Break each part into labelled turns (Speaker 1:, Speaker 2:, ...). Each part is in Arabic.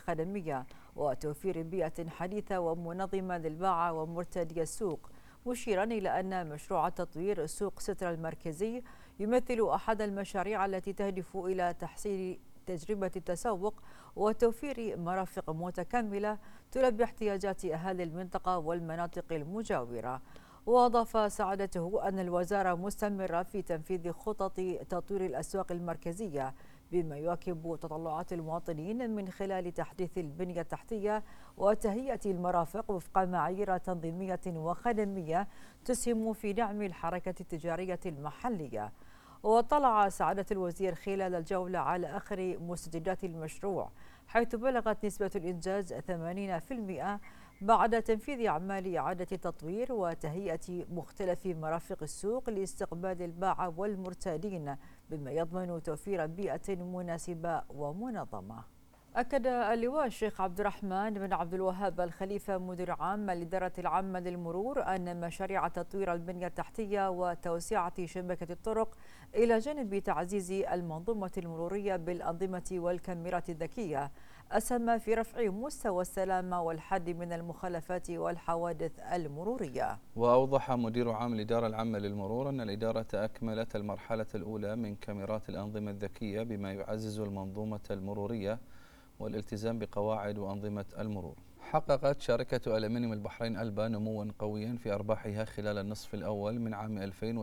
Speaker 1: الخدمية وتوفير بيئة حديثة ومنظمة للباعة ومرتدي السوق، مشيرا إلى أن مشروع تطوير سوق سترة المركزي يمثل أحد المشاريع التي تهدف إلى تحسين تجربة التسوق وتوفير مرافق متكاملة تلبي احتياجات أهالي المنطقة والمناطق المجاورة. وأضاف سعادته أن الوزارة مستمرة في تنفيذ خطط تطوير الأسواق المركزية بما يواكب تطلعات المواطنين من خلال تحديث البنية التحتية وتهيئة المرافق وفق معايير تنظيمية وخدمية تسهم في دعم الحركة التجارية المحلية. واطلع سعادة الوزير خلال الجولة على آخر مستجدات المشروع، حيث بلغت نسبة الإنجاز 80% بعد تنفيذ أعمال إعادة التطوير وتهيئة مختلف مرافق السوق لاستقبال الباعة والمرتادين، بما يضمن توفير بيئة مناسبة ومنظمة. أكد اللواء الشيخ عبد الرحمن بن عبد الوهاب الخليفة مدير عام الإدارة العامة للمرور أن مشاريع تطوير البنية التحتية وتوسعة شبكة الطرق إلى جانب تعزيز المنظومة المرورية بالأنظمة والكاميرات الذكية أسهم في رفع مستوى السلامة والحد من المخالفات والحوادث المرورية.
Speaker 2: وأوضح مدير عام الإدارة العامة للمرور أن الإدارة أكملت المرحلة الأولى من كاميرات الأنظمة الذكية بما يعزز المنظومة المرورية والالتزام بقواعد وأنظمة المرور. حققت شركة ألمنيوم البحرين ألبا نموا قويا في أرباحها خلال النصف الأول من عام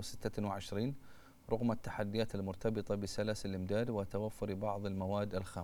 Speaker 2: 2026 رغم التحديات المرتبطة بسلاسل الإمداد وتوفر بعض المواد الخام.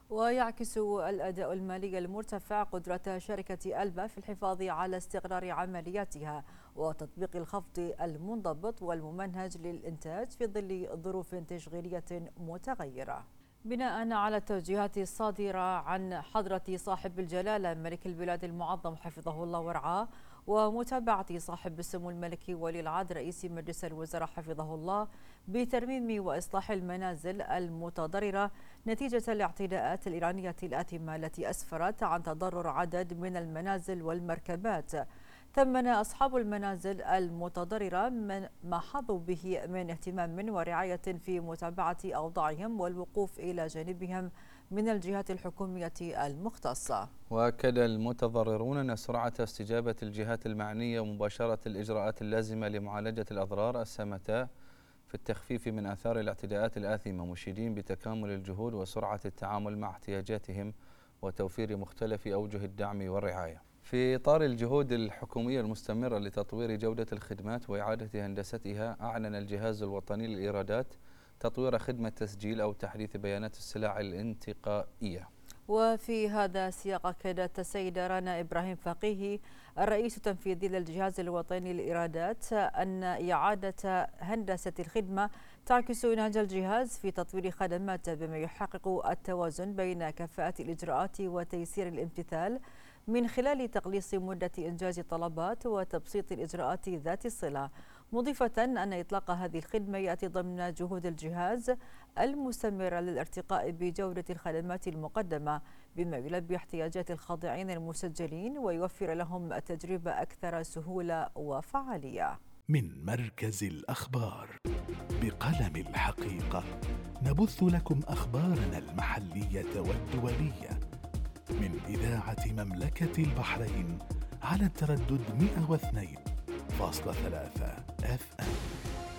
Speaker 1: ويعكس الأداء المالي المرتفع قدرة شركة ألبا في الحفاظ على استقرار عملياتها وتطبيق الخفض المنضبط والممنهج للإنتاج في ظل ظروف تشغيلية متغيرة. بناء على التوجيهات الصادرة عن حضرة صاحب الجلالة ملك البلاد المعظم حفظه الله ورعاه ومتابعة صاحب السمو الملكي ولي العهد رئيس مجلس الوزراء حفظه الله بترميم وإصلاح المنازل المتضررة نتيجة الاعتداءات الإيرانية الآثمة التي أسفرت عن تضرر عدد من المنازل والمركبات، ثمن أصحاب المنازل المتضررة من ما حظوا به من اهتمام ورعاية في متابعة أوضاعهم والوقوف إلى جانبهم من الجهات الحكومية المختصة.
Speaker 2: وأكد المتضررون أن سرعة استجابة الجهات المعنية ومباشرة الإجراءات اللازمة لمعالجة الأضرار السامة في التخفيف من آثار الاعتداءات الآثمة، مشيدين بتكامل الجهود وسرعة التعامل مع احتياجاتهم وتوفير مختلف أوجه الدعم والرعاية. في إطار الجهود الحكومية المستمرة لتطوير جودة الخدمات وإعادة هندستها، أعلن الجهاز الوطني للإيرادات تطوير خدمة تسجيل أو تحديث بيانات السلع الانتقائية.
Speaker 1: وفي هذا السياق أكدت السيدة رنا إبراهيم فقيهي الرئيس التنفيذي للجهاز الوطني للإيرادات أن إعادة هندسة الخدمة تعكس نهج الجهاز في تطوير خدمات بما يحقق التوازن بين كفاءة الإجراءات وتيسير الامتثال من خلال تقليص مدة إنجاز الطلبات وتبسيط الإجراءات ذات الصلة، مضيفة أن إطلاق هذه الخدمة يأتي ضمن جهود الجهاز المستمرة للارتقاء بجودة الخدمات المقدمة بما يلبي احتياجات الخاضعين المسجلين ويوفر لهم تجربة أكثر سهولة وفعالية.
Speaker 3: من مركز الأخبار بقلم الحقيقة نبث لكم أخبارنا المحلية والدولية من إذاعة مملكة البحرين على التردد 102.3 FM.